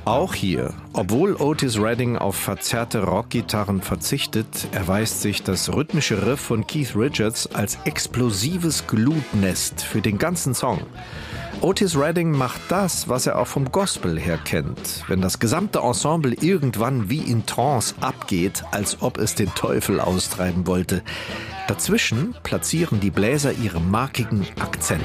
Auch hier, obwohl Otis Redding auf verzerrte Rockgitarren verzichtet, erweist sich das rhythmische Riff von Keith Richards als explosives Glutnest für den ganzen Song. Otis Redding macht das, was er auch vom Gospel her kennt, wenn das gesamte Ensemble irgendwann wie in Trance abgeht, als ob es den Teufel austreiben wollte. Dazwischen platzieren die Bläser ihre markigen Akzente.